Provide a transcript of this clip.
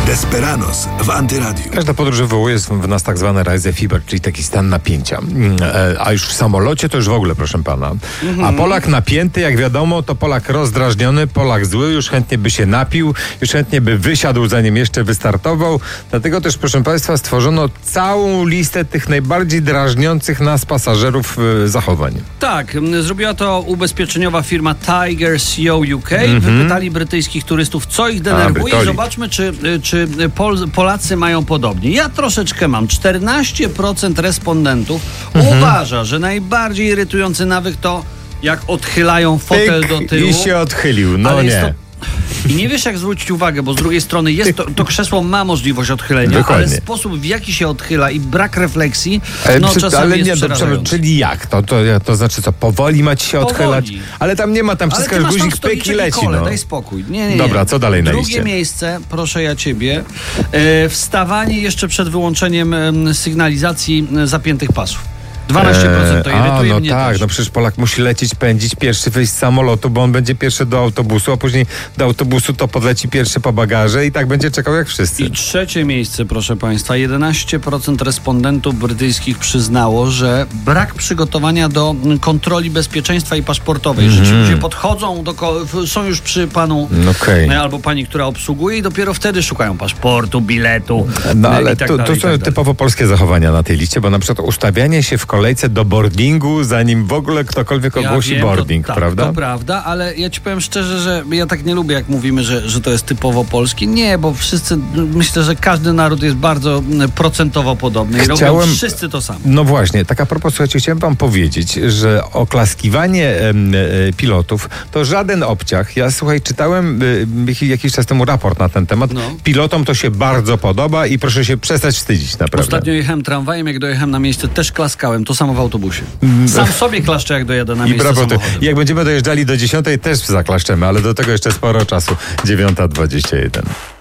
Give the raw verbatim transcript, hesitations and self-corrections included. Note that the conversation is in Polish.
Desperados w Antyradiu. Każda podróż wywołuje w nas tak zwany rise fever, czyli taki stan napięcia. A już w samolocie to już w ogóle, proszę pana. A Polak napięty, jak wiadomo, to Polak rozdrażniony, Polak zły, już chętnie by się napił, już chętnie by wysiadł, zanim jeszcze wystartował. Dlatego też, proszę państwa, stworzono całą listę tych najbardziej drażniących nas pasażerów e, zachowań. Tak, zrobiła to ubezpieczeniowa firma Tiger C O U K. Mm-hmm. Wypytali brytyjskich turystów, co ich denerwuje. A, i zobaczmy, czy, czy Pol- Polacy mają podobnie. Ja troszeczkę mam. czternaście procent respondentów mm-hmm. uważa, że najbardziej irytujący nawyk to jak odchylają fotel Pyk, do tyłu. I się odchylił, no ale nie. Jest to... I nie wiesz, jak zwrócić uwagę, bo z drugiej strony jest to, to krzesło ma możliwość odchylenia, Dokładnie. ale sposób, w jaki się odchyla i brak refleksji, Ale no przy, czasami ale jest nie, przerażający. to, czyli jak? To, to, to znaczy co, powoli ma ci się Powoli. odchylać? Ale tam nie ma, tam Ale wciskasz ty masz guzik, tam pyk i leci. Kole, No. daj spokój. Nie, nie, nie. Dobra, co dalej na Drugie liście? miejsce, proszę ja ciebie, e, wstawanie jeszcze przed wyłączeniem e, sygnalizacji e, zapiętych pasów. dwanaście procent to irytuje a, no mnie tak, też. no przecież Polak musi lecieć, pędzić, pierwszy wyjść z samolotu, bo on będzie pierwszy do autobusu, a później do autobusu to podleci pierwszy po bagaże i tak będzie czekał jak wszyscy. I trzecie miejsce, proszę państwa, jedenaście procent respondentów brytyjskich przyznało, że brak przygotowania do kontroli bezpieczeństwa i paszportowej, mm. że ci ludzie podchodzą, do, są już przy panu okay. albo pani, która obsługuje i dopiero wtedy szukają paszportu, biletu. No ale tak to, dalej, to są tak typowo polskie zachowania na tej liście, bo na przykład ustawianie się w kolejce do boardingu, zanim w ogle ktokolwiek ogłosi ja wiem, boarding, to, tak, prawda? To prawda, ale ja ci powiem szczerze, że ja tak nie lubię, jak mówimy, że, że to jest typowo polskie. Nie, bo wszyscy, myślę, że każdy naród jest bardzo procentowo podobny i Chciałem, robią wszyscy to samo. No właśnie, tak a propos, słuchajcie, chciałem wam powiedzieć, że oklaskiwanie e, e, pilotów to żaden obciach. Ja, słuchaj, czytałem e, jakiś czas temu raport na ten temat. No. Pilotom to się bardzo podoba i proszę się przestać wstydzić, naprawdę. Ostatnio jechałem tramwajem, jak dojechałem na miejsce, też klaskałem, to samo w autobusie. Sam sobie klaszczę, jak dojadę na I miejsce brawo, samochodem. jak będziemy dojeżdżali do dziesiątej, też zaklaszczemy, ale do tego jeszcze sporo czasu. dziewiąta dwadzieścia jeden.